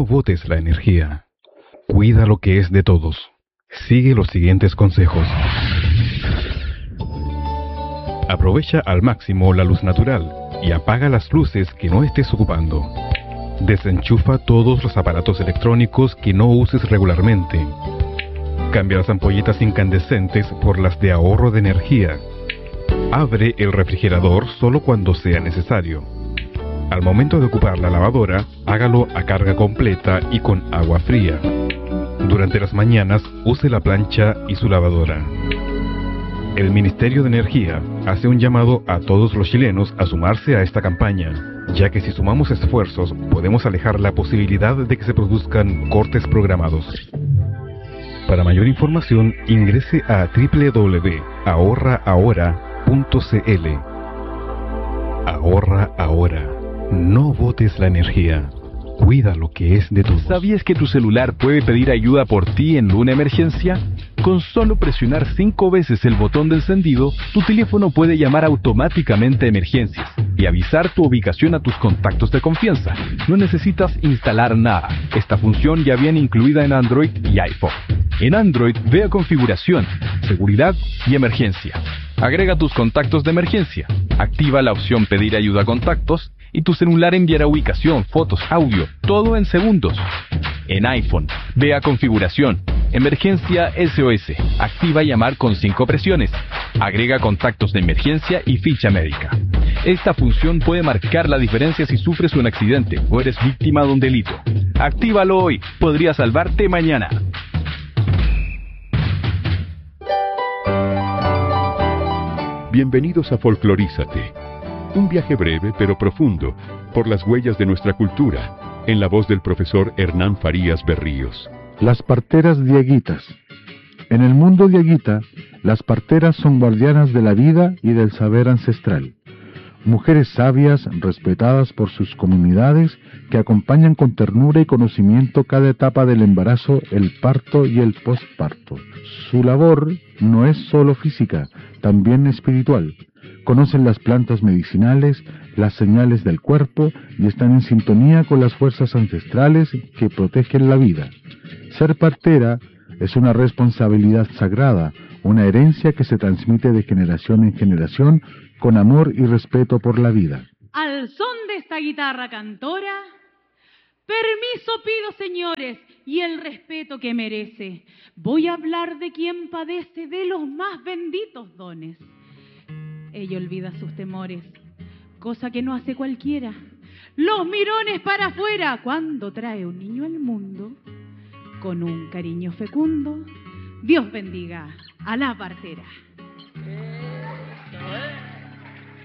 No botes la energía. Cuida lo que es de todos. Sigue los siguientes consejos. Aprovecha al máximo la luz natural y apaga las luces que no estés ocupando. Desenchufa todos los aparatos electrónicos que no uses regularmente. Cambia las ampolletas incandescentes por las de ahorro de energía. Abre el refrigerador solo cuando sea necesario. Al momento de ocupar la lavadora, hágalo a carga completa y con agua fría. Durante las mañanas, use la plancha y su lavadora. El Ministerio de Energía hace un llamado a todos los chilenos a sumarse a esta campaña, ya que si sumamos esfuerzos podemos alejar la posibilidad de que se produzcan cortes programados. Para mayor información, ingrese a www.ahorraahora.cl. Ahorra ahora. No botes la energía. Cuida lo que es de todos. ¿Sabías que tu celular puede pedir ayuda por ti en una emergencia? Con solo presionar 5 veces el botón de encendido, tu teléfono puede llamar automáticamente a emergencias y avisar tu ubicación a tus contactos de confianza. No necesitas instalar nada. Esta función ya viene incluida en Android y iPhone. En Android, ve a Configuración, Seguridad y Emergencia. Agrega tus contactos de emergencia. Activa la opción Pedir ayuda a contactos y tu celular enviará ubicación, fotos, audio, todo en segundos. En iPhone, ve a Configuración, Emergencia SOS. Activa llamar con 5 presiones. Agrega contactos de emergencia y ficha médica. Esta función puede marcar la diferencia si sufres un accidente o eres víctima de un delito. Actívalo hoy, podría salvarte mañana. Bienvenidos a Folclorízate, un viaje breve pero profundo por las huellas de nuestra cultura, en la voz del profesor Hernán Farías Berríos. Las parteras dieguitas. En el mundo dieguita, las parteras son guardianas de la vida y del saber ancestral. Mujeres sabias, respetadas por sus comunidades, que acompañan con ternura y conocimiento cada etapa del embarazo, el parto y el posparto. Su labor no es solo física, también espiritual. Conocen las plantas medicinales, las señales del cuerpo y están en sintonía con las fuerzas ancestrales que protegen la vida. Ser partera es una responsabilidad sagrada, una herencia que se transmite de generación en generación con amor y respeto por la vida. Al son de esta guitarra cantora, permiso pido, señores, y el respeto que merece. Voy a hablar de quien padece de los más benditos dones. Ella olvida sus temores, cosa que no hace cualquiera. Los mirones para afuera cuando trae un niño al mundo. Con un cariño fecundo, Dios bendiga a la partera. Eso es.